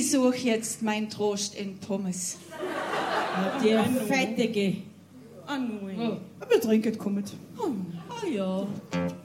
Ich suche jetzt meinen Trost in Pommes. Die Fettige. Ah, nein. Aber trinket kommt. Ah, ja.